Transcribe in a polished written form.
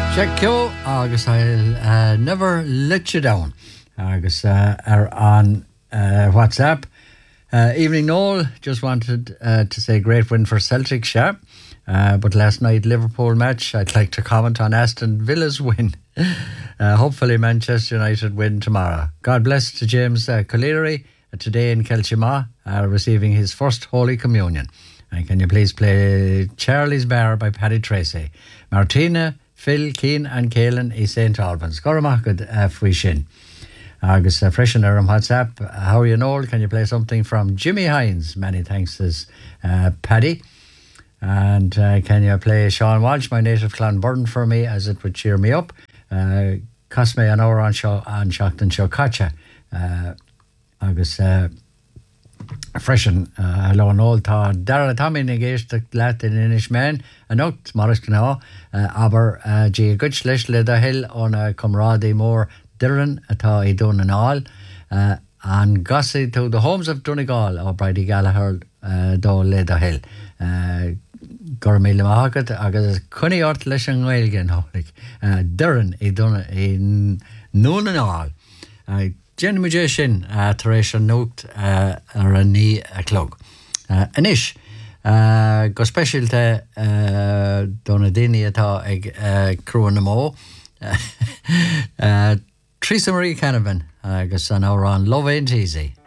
Check you, agus I'll never let you down. Agus are on WhatsApp. Evening Noel, just wanted to say great win for Celtic, yeah. But last night Liverpool match, I'd like to comment on Aston Villa's win. Hopefully Manchester United win tomorrow. God bless to James Colleary today in Kelchima, receiving his first Holy Communion. And can you please play Charlie's Bar by Paddy Tracy? Martina, Phil, Keane and Caelan in St. Albans. Goramachad Fuishin. Agus freshen on WhatsApp. How are you, Noel? Can you play something from Jimmy Hines? Many thanks, says Paddy. And can you play Sean Walsh, My Native Clonburn, for me, as it would cheer me up? Cost me an hour on Shockton Shokacha. Agus freshen hello and old Tá Dara Tommy negéiste leat in Inishman a nocht Morris Gná aber G good leis le the hill on a camaraderie more Dirren atá I done and all and Gussie to the homes of Donegal or Brady Gallagher do le the hill Gormile Mahagat agus cunny ort leis an Gaelgen holik Dirren I done in noon and all Jen Magician, Teresha Note, ar a ní a clog. Anish, go special te donna dini atá ag Cruan na Mó. Teresa Marie Canavan, agus an hour on Love Ain't Easy.